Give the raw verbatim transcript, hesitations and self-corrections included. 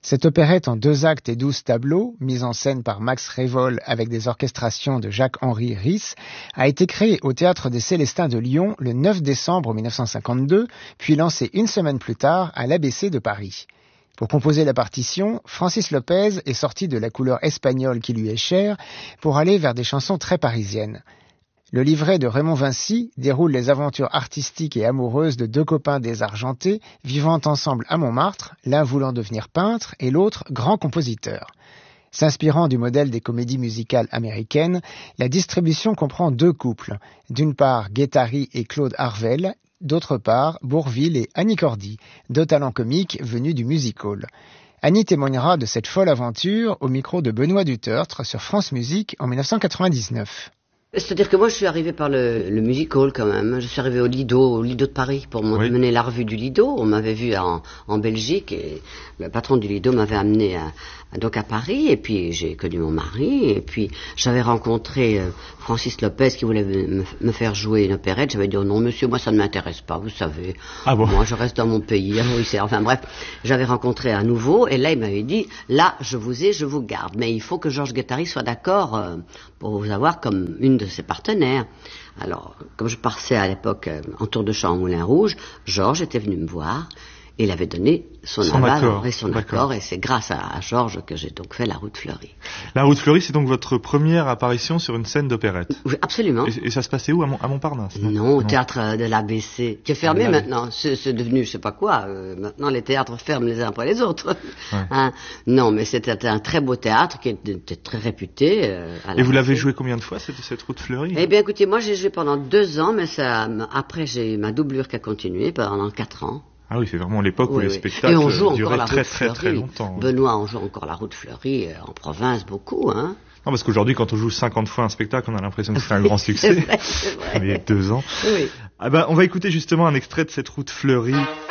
Cette opérette en deux actes et douze tableaux, mise en scène par Max Révol avec des orchestrations de Jacques-Henri Ries, a été créée au Théâtre des Célestins de Lyon le neuf décembre mille neuf cent cinquante-deux, puis lancée une semaine plus tard à l'A B C de Paris. Pour composer la partition, Francis Lopez est sorti de la couleur espagnole qui lui est chère pour aller vers des chansons très parisiennes. Le livret de Raymond Vincy déroule les aventures artistiques et amoureuses de deux copains désargentés vivant ensemble à Montmartre, l'un voulant devenir peintre et l'autre grand compositeur. S'inspirant du modèle des comédies musicales américaines, la distribution comprend deux couples, d'une part Guettari et Claude Harvel, d'autre part Bourvil et Annie Cordy, deux talents comiques venus du music-hall. Annie témoignera de cette folle aventure au micro de Benoît Dutertre sur France Musique en dix-neuf cent quatre-vingt-dix-neuf. C'est-à-dire que moi je suis arrivé par le, le music hall quand même. Je suis arrivé au Lido, au Lido de Paris pour oui. mener la revue du Lido. On m'avait vu en, en Belgique et le patron du Lido m'avait amené à, à, donc à Paris. Et puis j'ai connu mon mari. Et puis j'avais rencontré euh, Francis Lopez qui voulait me, me faire jouer une opérette. J'avais dit oh non monsieur, moi ça ne m'intéresse pas, vous savez. Ah bon? Moi je reste dans mon pays. Oui, c'est, enfin bref, j'avais rencontré à nouveau et là il m'avait dit là je vous ai, je vous garde. Mais il faut que Georges Guettari soit d'accord euh, pour vous avoir comme une de ses partenaires. Alors, comme je passais à l'époque euh, en tour de chant au Moulin Rouge, Georges était venu me voir et il avait donné son, son aval accord. et son D'accord. accord et c'est grâce à, à Georges que j'ai donc fait La Route Fleurie. La Route Fleurie, c'est donc votre première apparition sur une scène d'opérette. Oui, absolument. Et, et ça se passait où? À, Mont, à Montparnasse? Non, non, au théâtre de l'A B C, qui est fermé ah, maintenant. C'est, c'est devenu, je sais pas quoi. Euh, maintenant, les théâtres ferment les uns après les autres. Ouais. Hein? Non, mais c'était un très beau théâtre qui était, était très réputé. Euh, à et vous l'avez joué combien de fois cette, cette Route Fleurie? Eh bien, écoutez, moi j'ai joué pendant deux ans, mais ça, après j'ai ma doublure qui a continué pendant quatre ans. Ah oui, c'est vraiment l'époque oui, où les oui. spectacles duraient très, très, très, très longtemps. Benoît, on joue encore La Route Fleurie euh, en province, beaucoup, hein. Non, parce qu'aujourd'hui, quand on joue cinquante fois un spectacle, on a l'impression que c'est un grand succès. C'est vrai, c'est vrai. Mais deux ans. Oui. Ah ben, on va écouter justement un extrait de cette Route Fleurie.